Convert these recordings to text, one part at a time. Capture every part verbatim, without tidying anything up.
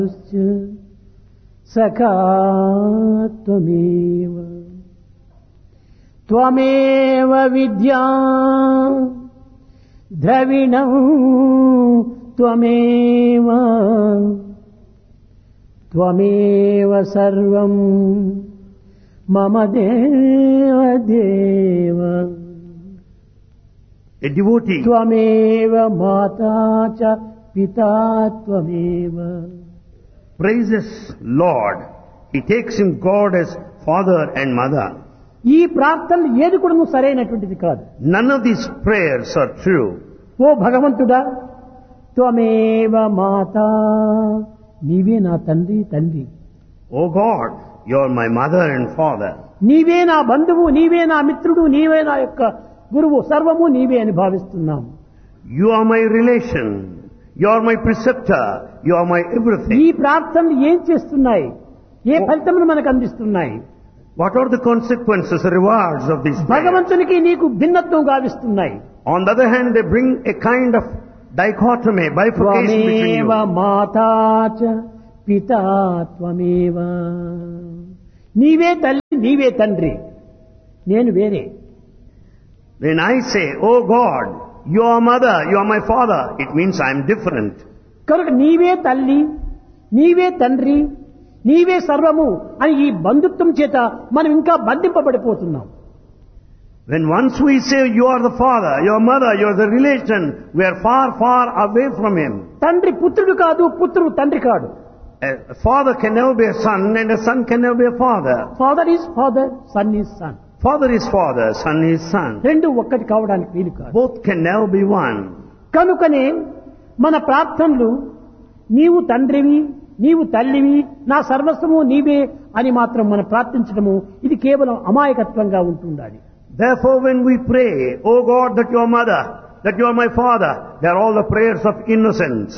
సఖా త్వమేవ త్వమేవ విద్యా ద్రవిణం త్వమేవ త్వమేవ సర్వం మమ దేవ దేవ. A devotee త్వమేవ మాతా చ పితా త్వమేవ. praises Lord. He takes him God as father and mother. ఈ ప్రార్థనలు ఏది కూడా సరైనటువంటిది కాదు. None of these prayers are true. ఓ భగవంతుడా, త్వమేవ మాతా, నీవే నా తండ్రి తండ్రి. Oh God, you are my mother and father. నీవే నా బంధువు, నీవే నా మిత్రుడు, నీవే నా యొక్క గురువు, సర్వము నీవే అని భావిస్తున్నాం. You are my relation. You are my preceptor. You are my ఈ everything. ప్రార్థనలు ఏం చేస్తున్నాయి? ఏ ఫలితమును మనకు అందిస్తున్నాయి? What are the consequences, the rewards of these prayers? భగవంతునికి నీకు భిన్నత్వం గావిస్తున్నాయి. On the other hand, they bring a kind of dichotomy, bifurcation between త్వమేవ you. మాతా చ పితా త్వమేవ. నీవే తల్లి, నీవే తండ్రి, నేను వేరే. When I say, oh God, you are mother, you are my father, it means I am different. కనుక నీవే తల్లి, నీవే తండ్రి, నీవే సర్వము అని ఈ బంధుత్వం చేత మనం ఇంకా బంధింపబడిపోతున్నాం. When once we say you are the father, you are mother, you are the relation, we are far, far away from him. తండ్రి పుత్రుడు కాదు, పుత్రుడు తండ్రి కాదు. A father can never be a son and a son can never be a father. Father is father, sun is sun. Father is father, son is son. రెండు ఒక్కటి కావడానికి వీలు కాదు. Both can never be one. కనుకనే మన ప్రార్థనలు నీవు తండ్రివి, నీవు తల్లివి, నా సర్వస్వము నీవే అని మాత్రం మనం ప్రార్థించడము ఇది కేవలం అమాయకత్వంగా ఉంటుండాలి. Therefore when we pray, oh God, that you are mother, that you are my father, they are all the prayers of innocence.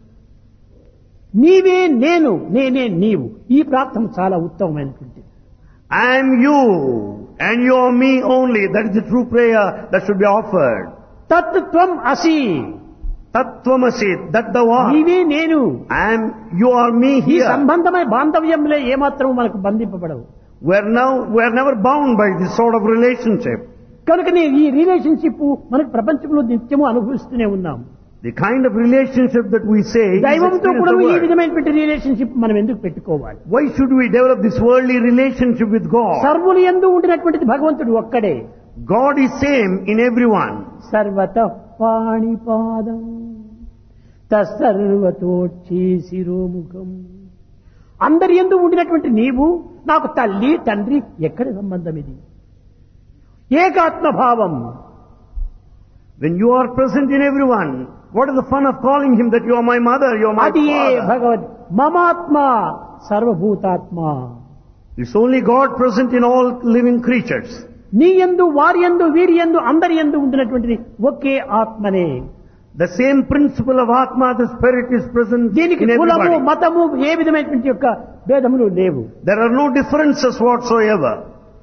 నీవే నేను, నేనే నీవు, ఈ ప్రార్థన చాలా ఉత్తమమైనటువంటిది. I am you and you are me only. That is the true prayer that should be offered. తత్ త్వం అసి, Tattvamasi, that thou art. నీవే నేను. I am, you are me ఈ here. సంబంధమైన బాంధవ్యంలో ఏమాత్రం మనకు బంధింపబడవు. We are now, we are never bound by this sort of relationship. కనుకనే ఈ రిలేషన్షిప్ మనకు ప్రపంచంలో నిత్యము అనుభవిస్తూనే ఉన్నాం. The kind of relationship that we say is దైవంతో experienced కూడా in the ఈ world. విధమైనటువంటి రిలేషన్షిప్ మనం ఎందుకు పెట్టుకోవాలి? Why should we develop this worldly relationship with God? సర్వులు యందు ఉండినటువంటిది భగవంతుడు ఒక్కడే. God is same in everyone. సర్వతః పాణిపాదం తస్సర్వతోచ్చి శిరోముఖం. అందరి యందు ఉండినటువంటి నీవు నాకు తల్లి తండ్రి, ఎక్కడి సంబంధం ఇది? ఏకాత్మభావం. When you are present in everyone, what is the fun of calling him that you are my mother, you are my అది ఏ father? భగవద్ మమాత్మ సర్వభూతాత్మ. It's only God present in all living creatures. నీ యందు వారి యందు వీరి యందు అందరి యందు ఉండినటువంటిది ఒకే ఆత్మనే. The same principle of Atma, the Spirit, is present దీనికి in కులము everybody. మతము ఏ విధమైనటువంటి యొక్క భేదములు లేవు. There are no differences whatsoever.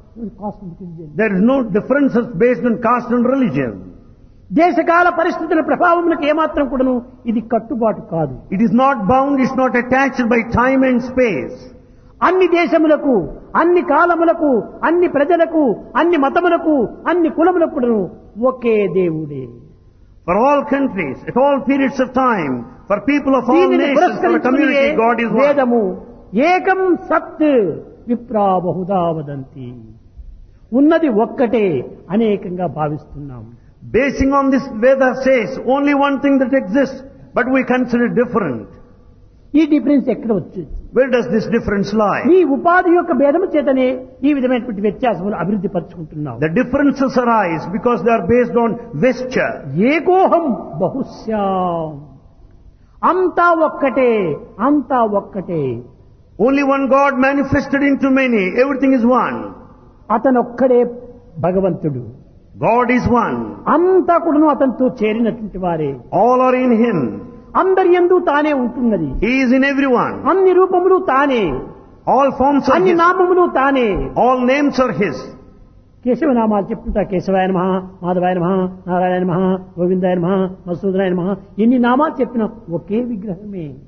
There is no differences based on caste and religion. దేశకాల పరిస్థితుల ప్రభావములకు ఏమాత్రం కూడాను ఇది కట్టుబాటు కాదు. It is not bound, it's not attached by time and space. అన్ని దేశములకు, అన్ని కాలములకు, అన్ని ప్రజలకు, అన్ని మతములకు, అన్ని కులములకు కూడాను ఒకే దేవుడే. For all countries, at all periods of time, for people of all దీనిని nations, for the పురస్కరించుకునే community, God is one. వేదము ఏకం సత్ విప్రా బహుదా వదంతి. ఉన్నది ఒక్కటే అనేకంగా భావిస్తున్నాం. Basing on this, Veda says only one thing that exists, but we consider different. ఈ difference ఎక్కడ వచ్చింది? Where does this difference lie? ఈ ఉపాధి యొక్క భేదము చేతనే ఈ విధమైనటువంటి వ్యత్యాసములు అభివృద్ధి పరుచుకుంటున్నాం. The differences arise because they are based on vesture. ఏకోహం బహుశ్యాం. అంతా ఒక్కటే, అంతా ఒక్కటే. Only one God manifested into many. Everything is one. అతనొక్కడే భగవంతుడు. God is one. అంతా కూడాను అతనితో చేరినటువంటి వారే. All are in Him. అందరి యందు తానే ఉంటున్నది. He is in everyone. అన్ని రూపములు తానే, All forms are అన్ని His. నామములు తానే. All names are His. కేశవనామాలు చెప్తుంటా. కేశవాయ నమః, మాధవాయ నమః, నారాయణ నమః, గోవిందాయ నమః, మధుసూదనాయ నమః. ఎన్ని నామాలు చెప్పినా ఒకే విగ్రహమే.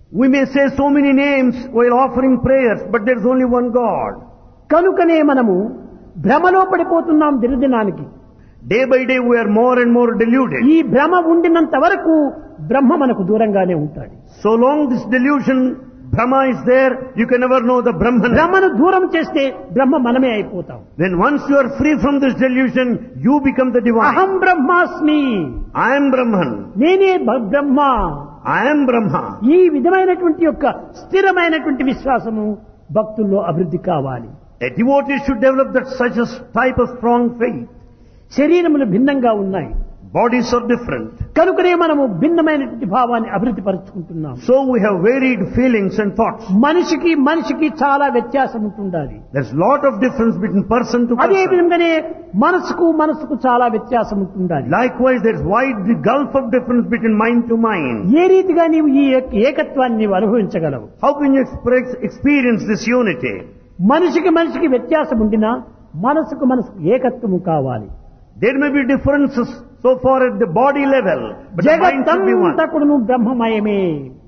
We may say so many names while offering prayers, but there is only one God. కనుకనే మనము భ్రమలో పడిపోతున్నాం దినదినానికి. Day by day we are more and more deluded. ఈ భ్రమ ఉండినంత వరకు బ్రహ్మ మనకు దూరంగానే ఉంటాడు. So long this delusion, Brahma is there, you can never know the Brahman. బ్రహ్మను దూరం చేస్తే బ్రహ్మ మనమే అయిపోతాం. When once you are free from this delusion, you become the divine. అహం బ్రహ్మాస్మి, I am Brahman. నేనే బ- బ్రహ్మ. I am Brahma. ఈ విధమైనటువంటి యొక్క స్థిరమైనటువంటి విశ్వాసము భక్తుల్లో అభివృద్ధి కావాలి. A devotee should develop that such a type of strong faith. శరీరములు భిన్నంగా ఉన్నాయి Bodies are different. కనుకనే మనము భిన్నమైనటువంటి భావాన్ని అభివృద్ధి పరుచుకుంటున్నాం. So we have varied feelings and thoughts. మనిషికి మనిషికి చాలా వ్యత్యాసం ఉంటుండాలి. There's lot of difference between person to అదే person. విధంగానే మనసుకు మనసుకు చాలా వ్యత్యాసం ఉంటుండాలి. Likewise, there's wide the gulf of difference between mind to mind. ఏ రీతిగా నీవు ఈ ఏక- ఏకత్వాన్ని నీవు అనుభవించగలవు? How can you express, experience this unity? మనిషికి మనిషికి వ్యత్యాసం ఉండినా మనసుకు మనసుకు ఏకత్వము కావాలి. There may be differences so far at the body level, but the mind should be one. జగత్తంతా కూడాను బ్రహ్మమయమే.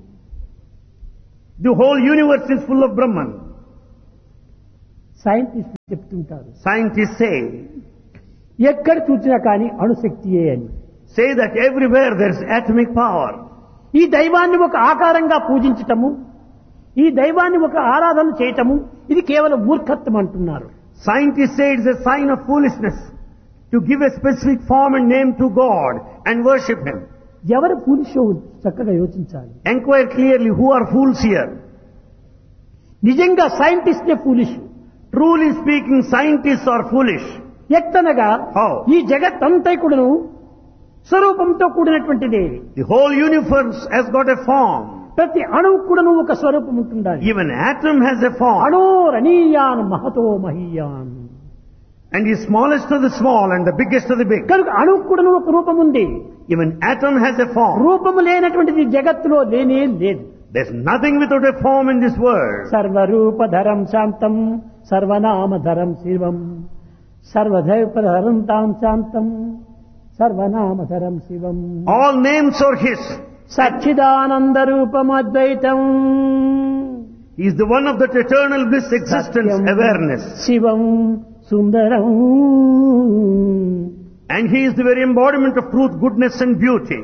The whole universe is full of Brahman. సైంటిస్టులు చెప్తుంటారు, Scientists say, ఎక్కడ చూసినా కానీ అణుశక్తియే అని. say that everywhere there's atomic power. ఈ దైవాన్ని ఒక ఆకారంగా పూజించటము, ఈ దైవాన్ని ఒక ఆరాధన చేయటము, ఇది కేవలం మూర్ఖత్వం అంటున్నారు. Scientists say it's a sign of foolishness to give a specific form and name to God and worship Him. ఎవరు పూలిషో చక్కగా యోచించాలి. Enquire clearly who are fools here. నిజంగా సైంటిస్టే foolish. Truly speaking, scientists are foolish. ఎత్తనగా How? ఈ జగత్తంతా కూడాను స్వరూపంతో కూడినటువంటిది. The whole universe has got a form. ప్రతి అణువు కూడాను ఒక స్వరూపం ఉంటుండాలి. Even atom has a form. అణోరణీయాన్ Mahato మహీయాన్. And the smallest of the small and the biggest of the big. కనుక అణువు కూడాను ఒక రూపం ఉంది. Even atom has a form. రూపము లేనటువంటిది జగత్తులో లేనే లేదు. There's nothing without a form in this world. సర్వరూపధరం శాంతం సర్వనామధరం శివం సర్వధైపధరం తాం శాంతం సర్వనామధరం శివం All names are His. Sachchidananda రూపం అద్వైతం He is the one of that eternal bliss, existence, Satyam awareness. Shivam Sundaram. And He is the very embodiment of truth, goodness and beauty.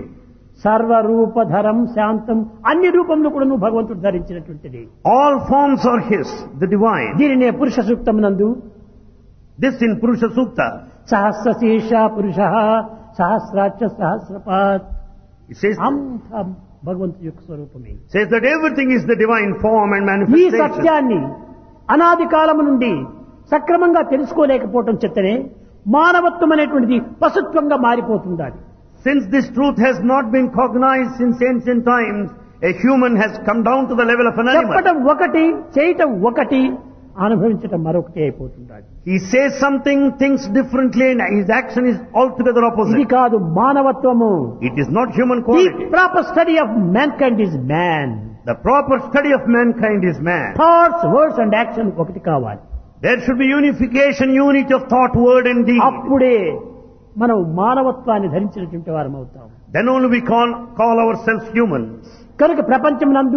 సర్వరూపధరం శాంతం, అన్ని రూపంలో కూడా నువ్వు భగవంతుడు ధరించినటువంటిది. All forms are His, the divine. దీనినే పురుష సూక్తం నందు This in Purusha Sukta. సహస్ర శీర్ష పురుష సహస్రాక్ష సహస్రపాత్, It says, అంత భగవంతుడి యొక్క స్వరూపమే. says that everything is the divine form and ఈ manifestation. సత్యాన్ని అనాది కాలము నుండి సక్రమంగా తెలుసుకోలేకపోవటం చేతనే మానవత్వం అనేటువంటిది పశుత్వంగా మారిపోతుండాలి. Since this truth has not been cognized since ancient times, a human has come down to the level of an animal. చెప్పటం ఒకటి, చేయటం ఒకటి, అనుభవించటం మరొకటి అయిపోతుండాలి. He says something, thinks differently, and his action is altogether ఇది opposite. కాదు మానవత్వము. It is not human the quality. Proper study of man kind is man. The proper study of mankind is man. Thoughts, words and action ఒకటి కావాలి. There should be unification, unity of thought, word and deed. అప్పుడే మనం మానవత్వాన్ని ధరించినటువంటి వారం అవుతాం. Then only we call, call ourselves humans. కనుక ప్రపంచం నందు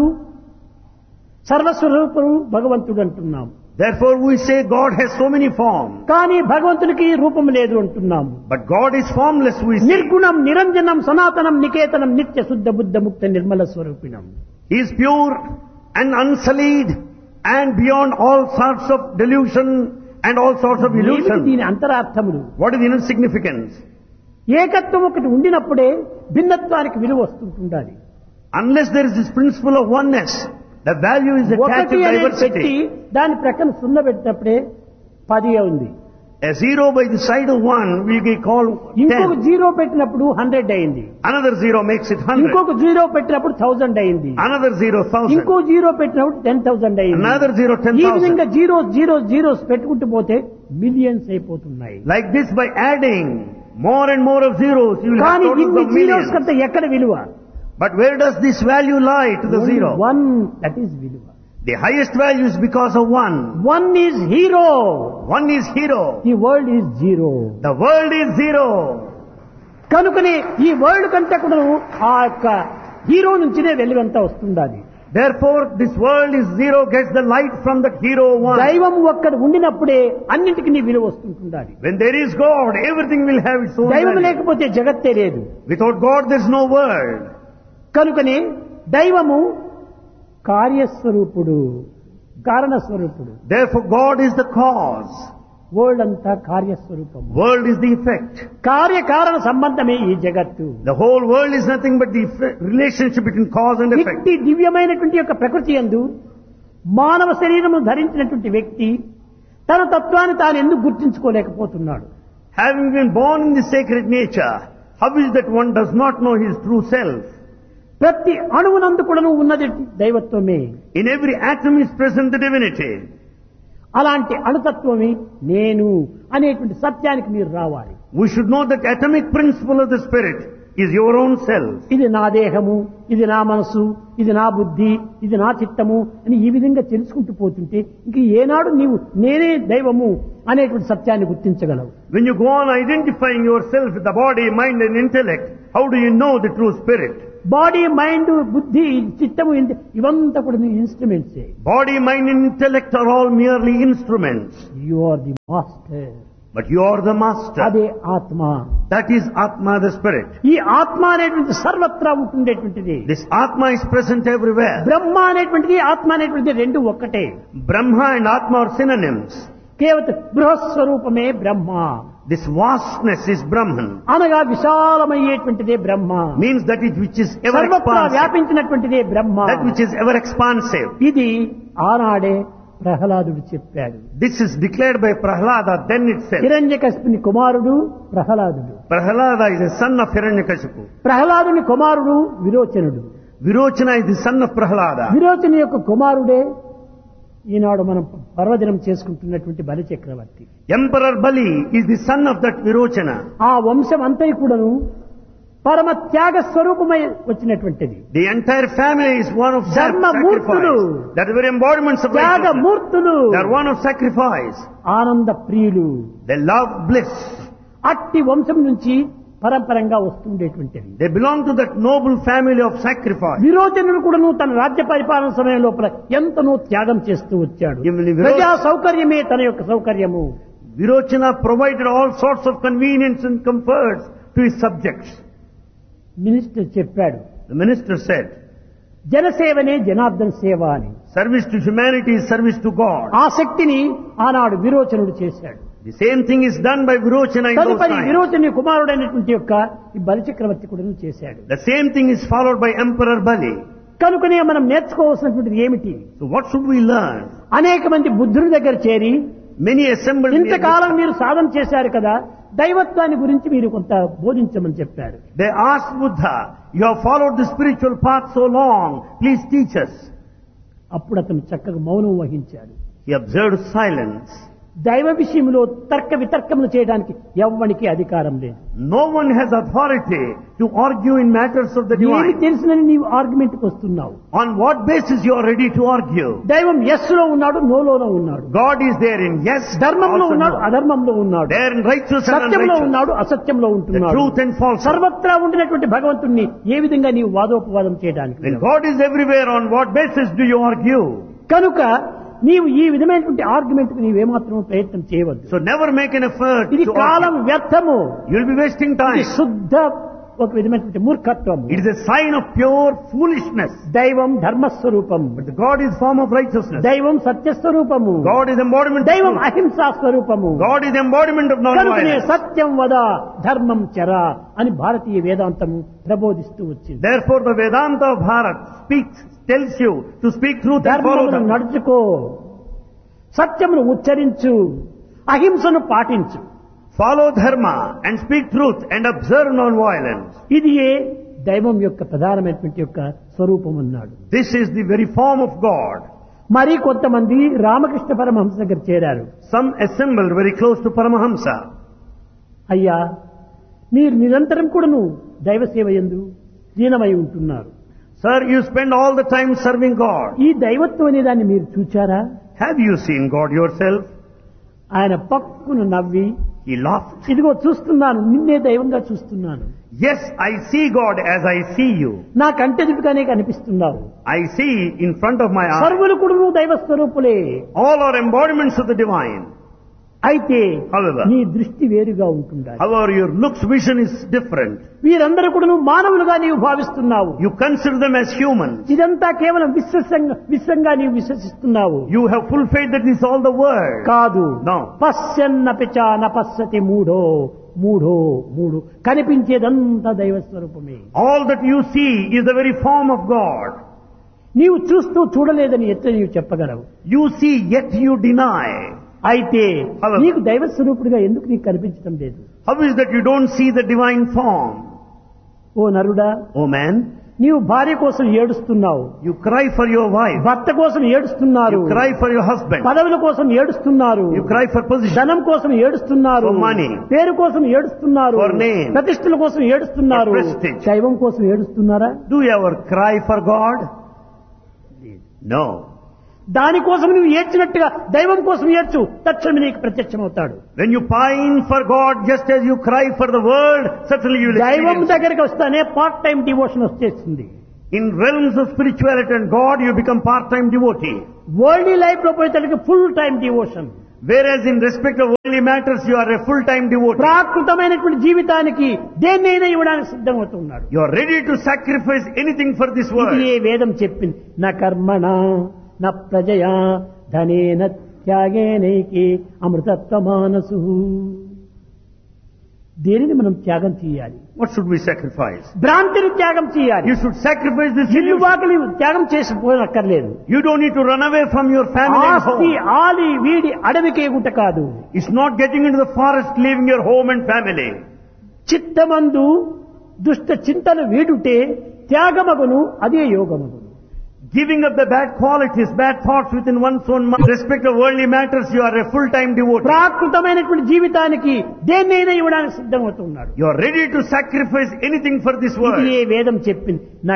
సర్వస్వరూపుడు భగవంతుడు అంటున్నాం. Therefore we say God has so many forms. కానీ భగవంతునికి రూపం లేదు అంటున్నాము. But God is formless, we say. నిర్గుణం నిరంజనం సనాతనం నికేతనం నిత్య శుద్ధ బుద్ధ ముక్త Nirmala స్వరూపిణం. He is pure and unsullied and beyond all sorts of delusion and all sorts of ఏమిటి illusion. దీని అంతరార్థములు? What is the inner significance? ఏకత్వం ఒకటి ఉండినప్పుడే భిన్నత్వానికి విలువ వస్తుంటుండాలి. Unless there is this principle of oneness, the value is attached ఒకటి to అనేది పెట్టి diversity. దాని ప్రక్కన సున్న పెట్టినప్పుడే పది ఉంది. A zero by the side of one will be called ఇంకొక ten. జీరో పెట్టినప్పుడు హండ్రెడ్ అయింది. Another zero makes it hundred. ఇంకొక జీరో పెట్టినప్పుడు థౌజండ్ అయింది. Another zero thousand. ఇంకో జీరో పెట్టినప్పుడు టెన్ థౌసండ్ అయింది. Another zero ten ఈ విధంగా thousand. జీరో జీరో జీరోస్ పెట్టుకుంటూ పోతే మిలియన్స్ అయిపోతున్నాయి. Like this, by adding more and more of zeros, you will have కానీ totals ఇన్ని of జీరోస్ millions. కంటే ఎక్కడ విలువ? But where does this value lie to the zero? One, that is విలువ. The highest value is because of one. One is hero, One is hero. The world is zero. The world is zero. కనుకనే ఈ world కంటే కూడా ఆ యొక్క hero నుంచినే వెలువంతా వస్తుండాలి. Therefore, this world is zero, gets the light from the hero one. దైవం ఒక్కడ ఉండినప్పుడే అన్నింటికి నీ విలువ వస్తుంటుండాలి. When there is God, everything will have its own దైవం value. లేకపోతే జగత్తే లేదు. Without God, there is no world. కనుకనే దైవము కార్యస్వరూపుడు, కారణస్వరూపుడు. Therefore, God is the cause. World అంతా కార్యస్వరూపం. World is the effect. కార్యకారణ సంబంధమే ఈ జగత్తు. The whole world is nothing but the effect- relationship between cause and effect. ఇట్టి దివ్యమైనటువంటి యొక్క ప్రకృతి యందు మానవ శరీరము ధరించినటువంటి వ్యక్తి తన తత్వాన్ని తాను ఎందుకు గుర్తించుకోలేకపోతున్నాడు? Having been born in the sacred nature, how is that one does not know his true self? ప్రతి అణువునందు కూడా ఉన్నది దైవత్వమే. In every atom is present the divinity. అలాంటి అణుతత్వమే నేను అనేటువంటి సత్యానికి మీరు రావాలి. We should know that atomic principle of the spirit is your own self. ఇది నా దేహము, ఇది నా మనసు, ఇది నా బుద్ధి, ఇది నా చిత్తము అని ఈ విధంగా తెలుసుకుంటూ పోతుంటే ఇంక ఏనాడు నీవు నేనే దైవము అనేటువంటి సత్యాన్ని గుర్తించగలవు. When you go on identifying yourself with the body, mind and intellect, how do you know the true spirit? Body, mind, బుద్ధి, చిత్తము ఇవంతా కూడా ఇన్స్ట్రుమెంట్సే. Body, mind and intellect are all merely instruments. You are the master. But you are the master. అదే ఆత్మ. That is Atma, the spirit. ఈ ఆత్మ అనేటువంటి సర్వత్రా ఉంటుండేటువంటిది. This Atma is present everywhere. బ్రహ్మ అనేటువంటిది ఆత్మ అనేటువంటిది రెండు ఒక్కటే. Brahma and Atma are synonyms. కేవలం బృహస్వరూపమే బ్రహ్మ. This vastness is Brahman. అనగా విశాలమయ్యేటువంటిదే బ్రహ్మ. Means that it which is ever సర్వత్రా expansive. వ్యాపించినటువంటిదే Brahma. That which is ever expansive. ఇది ఆనాడే ప్రహ్లాదుడు చెప్పాడు. This is declared by Prahlada then itself. హిరణ్యకశిపుని కుమారుడు ప్రహ్లాదుడు. Prahlada is the son of Hiranyakashipu. ప్రహ్లాదుని కుమారుడు విరోచనుడు. Virochana is the son of Prahlada. విరోచని యొక్క కుమారుడే ఈనాడు మనం పర్వదినం చేసుకుంటున్నటువంటి బలి చక్రవర్తి. Emperor Bali is the son of that Virochana. ఆ వంశం అంతా కూడాను పరమ త్యాగ స్వరూపమై వచ్చినటువంటిది. The entire family is one of ధర్మమూర్తులు. sacrifice. That is the very embodiments of righteousness. త్యాగమూర్తులు. They are one of sacrifice. ఆనంద ప్రియులు. They love bliss. అట్టి వంశం నుంచి పరంపరంగా వస్తుండేటువంటిది. They belong to that noble family of sacrifice. విరోచనుడు కూడాను తన రాజ్య పరిపాలన సమయం లోపల ఎంతనో త్యాగం చేస్తూ వచ్చాడు. Even the Viro- ప్రజా సౌకర్యమే తన యొక్క సౌకర్యము. Virochana provided all sorts of convenience and comforts to his subjects. Minister చెప్పాడు, The minister said, జనసేవనే జనార్దన్ సేవ అని. service to humanity is service to God. ఆ శక్తిని ఆనాడు విరోచనుడు చేశాడు. The same thing is done by Virochana in those తదుపరి times. విరోచని కుమారుడైనటువంటి యొక్క ఈ బలి చక్రవర్తి కూడా చేశాడు. The same thing is followed by Emperor Bali. కనుకనే మనం నేర్చుకోవాల్సినటువంటిది ఏమిటి? So what should we learn? అనేక మంది బుద్ధుని దగ్గర చేరి Many assembled near ఇంతకాలం Buddha. మీరు సాధన చేశారు కదా, దైవత్వాన్ని గురించి మీరు కొంత బోధించమని చెప్పారు. They asked Buddha, you have followed the spiritual path so long, please teach us. అప్పుడు అతను చక్కగా మౌనం వహించాడు. He observed silence. దైవ విషయంలో తర్క వితర్కములు చేయడానికి ఎవ్వనికి అధికారం లేదు. No one has authority to argue in matters of the ఏమి divine. తెలిసినని నీవు ఆర్గ్యుమెంట్ కి వస్తున్నావు. On what basis you are ready to argue? దైవం ఎస్ లో ఉన్నాడు, నోలోనో ఉన్నాడు. God is there in yes, ధర్మంలో also ఉన్నాడు, no. అధర్మంలో ఉన్నాడు. There in righteous and సత్యంలో unrighteous. ఉన్నాడు, అసత్యంలో The ఉంటున్నాడు. truth and falsehood. సర్వత్రా ఉండినటువంటి భగవంతుణ్ణి ఏ విధంగా నీవు వాదోపవాదం చేయడానికి? When God is everywhere, on what basis do you argue? కనుక నీవు ఈ విధమైనటువంటి ఆర్గ్యుమెంట్ కు నీవేమాత్రం ప్రయత్నం చేయవద్దు. So never make an effort ఇది to కాలం argue. వ్యర్థము. You'll be wasting ఇది time. శుద్ధ ఒక విధమైనటువంటి మూర్ఖత్వం. It is a sign of pure foolishness. దైవం ధర్మస్వరూపం. But the God is form of righteousness. దైవం సత్యస్వరూపము. God is embodiment of దైవం truth. అహింసా స్వరూపము. God is embodiment of కనుకనే non-violence. సత్యం వద ధర్మం చర అని భారతీయ వేదాంతము ప్రబోధిస్తూ వచ్చింది. Therefore the Vedanta of Bharat speaks, tells you to speak truth and follow ధర్మమును them. నడుచుకో, సత్యమును ఉచ్చరించు, అహింసను పాటించు. Follow dharma and speak truth and observe non-violence. ఇది ఏ దైవం యొక్క ప్రధానమైనటువంటి యొక్క స్వరూపం అన్నాడు. This is the very form of God. మరి కొంతమంది రామకృష్ణ పరమహంస దగ్గర చేరారు. Some assembled very close to Paramahamsa. అయ్యా, మీరు నిరంతరం కూడాను దైవ సేవ యందు లీనమై ఉంటున్నారు. Sir, you spend all the time serving God. ఈ దైవత్వం అనే దాన్ని మీరు చూచారా? Have you seen God yourself? ఆయన పక్కును నవ్వి, He laughed. ఇదిగో చూస్తున్నాను, నిన్నే దైవంగా చూస్తున్నాను. Yes, I see God as I see you. నా కంటెదుటగానే కనిపిస్తున్నావు. I see in front of my eyes. సర్వులు కూడా దైవ స్వరూపులే. All are embodiments of the divine. అయితే However, నీ దృష్టి వేరుగా ఉంటుండాలి. however, your looks vision is different. వీరందరూ కూడా మానవులుగా నీవు భావిస్తున్నావు. You consider them as humans. ఇదంతా కేవలం విశ్వసంగా విశ్వంగా నీవు విశ్వసిస్తున్నావు. You have full faith that this is all the world. కాదు. No. పశ్యన్నపిచ నపశ్యతి మూఢో మూఢో మూఢో కనిపించేదంతా దైవ స్వరూపమే. All that you see is the very form of God. నీవు చూస్తూ చూడలేదని ఎట్లా నీవు చెప్పగలవు? You see yet you deny. అయితే However, నీకు దైవ స్వరూపుడిగా ఎందుకు నీకు కనిపించడం లేదు? how is that you don't see the divine form? ఓ నరుడా, Oh man, నీవు భార్య కోసం ఏడుస్తున్నావు, you cry for your wife. భర్త కోసం ఏడుస్తున్నారు, You cry for your husband. పదవుల కోసం ఏడుస్తున్నారు, You cry for position. ధనం కోసం ఏడుస్తున్నారు, For money. పేరు కోసం ఏడుస్తున్నారు, For name. ప్రతిష్టల కోసం ఏడుస్తున్నారు, For prestige. దైవం కోసం ఏడుస్తున్నారా? Do you ever cry for God? No. దానికోసం నువ్వు ఏడ్చినట్టుగా దైవం కోసం ఏడ్చు, తక్షణమే నీకు ప్రత్యక్షమవుతాడు. When you pine for God just as you cry for the world, certainly you will దైవం experience. దగ్గరికి వస్తానే పార్ట్ టైం డివోషన్ వచ్చేస్తుంది. In realms of spirituality and God, you become part-time devotee. World life లో పోయేసరికి full time devotion. Whereas in respect of worldly matters, you are a full-time devotee. ప్రాకృతమైనటువంటి జీవితానికి దేన్నైనా ఇవ్వడానికి సిద్ధమవుతున్నాడు. You are ready to sacrifice anything for this ఇది world. ఏ వేదం చెప్పింది. నా కర్మణ నా ప్రజయా ధనేన త్యాగేనైకి అమృతత్వమానసు. దేనిని మనం త్యాగం చేయాలి? What should we sacrifice? భ్రాంతిని త్యాగం చేయాలి. You should sacrifice this ఇల్లు illusion. వాకిలి త్యాగం చేసిపోనక్కర్లేదు. You don't need to run away from your family and ఆస్తి home. ఆలి వీడి అడవికి ఎగుట కాదు. It's not getting into the forest, leaving your home and family. చిత్తమందు దుష్ట చింతలు వీడుటే త్యాగమగును, అదే యోగమగును. Giving up the bad qualities, bad thoughts within one's own mind. In respect of worldly matters, you are a full-time devotee. ప్రాకృతమైనటువంటి జీవితానికి దేన్నైనా ఇవ్వడానికి సిద్ధమవుతున్నాడు. You are ready to sacrifice anything for this world. ఇది ఏ వేదం చెప్పింది. నా